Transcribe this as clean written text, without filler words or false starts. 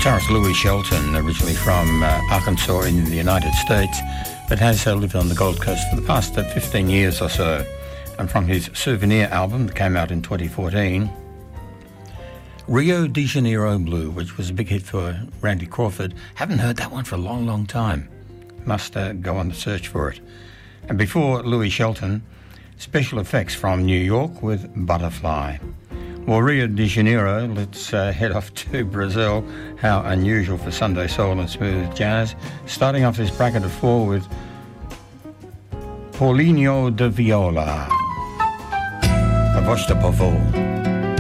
Guitarist Louis Shelton, originally from Arkansas in the United States, but has lived on the Gold Coast for the past 15 years or so. And from his Souvenir album that came out in 2014, Rio de Janeiro Blue, which was a big hit for Randy Crawford. Haven't heard that one for a long, long time. Must go on the search for it. And before Louis Shelton, Special Effects from New York with Butterfly. Well, Rio de Janeiro, let's head off to Brazil. How unusual for Sunday soul and smooth jazz. Starting off this bracket of 4 with Paulinho de Viola, A Voz de Povo.